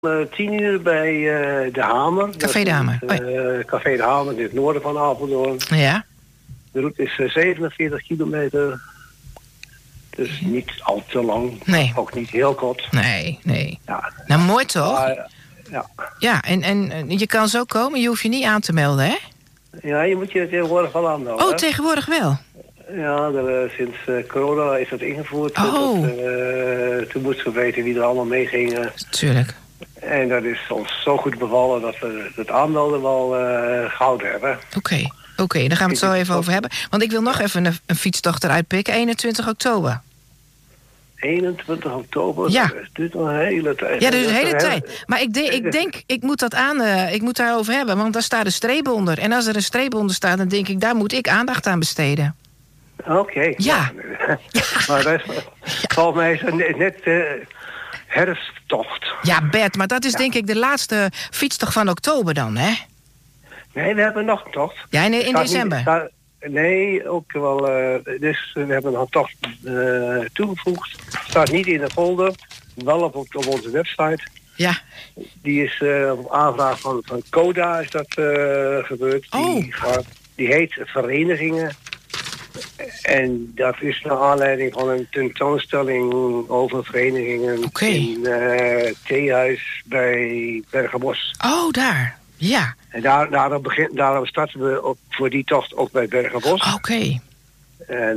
10 uur bij De Hamer. Café De Hamer. Café De Hamer in het noorden van Apeldoorn. Ja. De route is 47 kilometer. Dus niet al te lang. Nee. Ook niet heel kort. Nee. Ja. Nou, mooi toch? Ja. Ja, en je kan zo komen, je hoeft je niet aan te melden, hè? Ja, je moet je tegenwoordig wel aanmelden. Oh, tegenwoordig wel? Ja, sinds corona is dat ingevoerd. Oh. Toen moesten we weten wie er allemaal meegingen. Tuurlijk. En dat is ons zo goed bevallen dat we het aanmelden wel gehouden hebben. Oké, daar gaan we het zo even over hebben. Want ik wil nog even een fietstocht eruit pikken. 21 oktober. 21 oktober? Ja. Dat duurt al een hele tijd. Ja, dus een hele tijd. Maar ik denk, ik moet daarover hebben. Want daar staat een streep onder. En als er een streep onder staat, dan denk ik, daar moet ik aandacht aan besteden. Oké. Ja. Maar dat is, volgens mij is het net herfsttocht. Ja, Bert, maar dat is denk ik de laatste fietstocht van oktober dan, hè? Nee, we hebben nog een tocht. Ja, in december? Nee, ook wel. Dus we hebben een tocht toegevoegd. Staat niet in de folder, wel op onze website. Ja. Die is op aanvraag van CODA is dat gebeurd. Oh. Die heet Verenigingen. En dat is naar aanleiding van een tentoonstelling over verenigingen in Theehuis bij Bergenbos. Oh, daar. Ja. En daarom starten we ook voor die tocht ook bij Bergenbos. Oké. En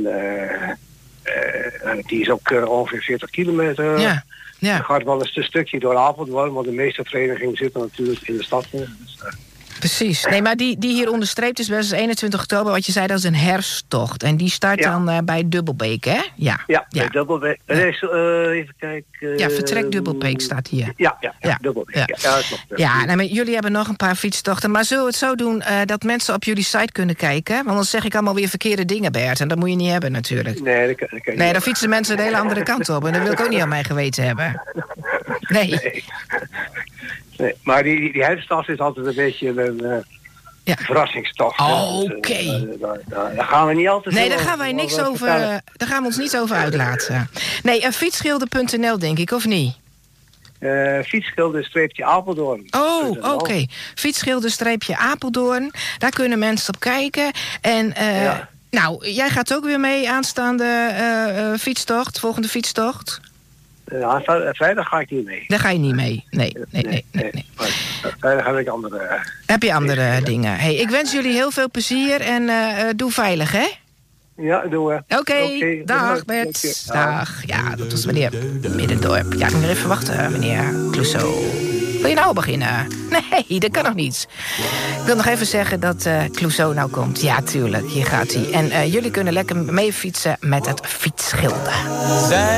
die is ook ongeveer 40 kilometer. Ja. Er gaat wel eens een stukje door Apeldoorn, want de meeste verenigingen zitten natuurlijk in de stad. Dus, precies. Nee, maar die hier onderstreept is best 21 oktober, wat je zei, dat is een herfsttocht. En die start dan bij Dubbelbeek, hè? Ja, bij Dubbelbeek. Ja. Even kijken. Ja, vertrek Dubbelbeek staat hier. Ja, Dubbelbeek. Ja, dat klopt. Ja, nou, maar jullie hebben nog een paar fietstochten. Maar zullen we het zo doen dat mensen op jullie site kunnen kijken? Want dan zeg ik allemaal weer verkeerde dingen, Bert. En dat moet je niet hebben, natuurlijk. Nee, dat kan niet. Nee, dan fietsen mensen de hele andere kant op. En dat wil ik ook niet aan mijn geweten hebben. Nee. Nee, maar die herfsttocht is altijd een beetje een verrassingstocht. Oh, oké. Daar gaan we niet altijd. Nee, daar gaan wij niks over. Daar gaan we ons niet over uitlaten. Nee, fietsschilder.nl denk ik, of niet? Fietsschilder-Apeldoorn. Oh, oké. Fietsschilder-Apeldoorn. Daar kunnen mensen op kijken. En nou, jij gaat ook weer mee aanstaande fietstocht, volgende fietstocht. Vrijdag ga ik niet mee. Daar ga je niet mee. Nee. Vrijdag heb ik andere... Heb je andere dingen. Hey, ik wens jullie heel veel plezier en doe veilig, hè? Ja, doen we. Oké, dag Bert. Dag. Ja, dat was meneer Middendorp. Ja, ik moet even wachten, meneer Clouseau. Wil je nou beginnen? Nee, dat kan nog niet. Ik wil nog even zeggen dat Clouseau nou komt. Ja, tuurlijk, hier gaat hij. En jullie kunnen lekker mee fietsen met het fietsschilder.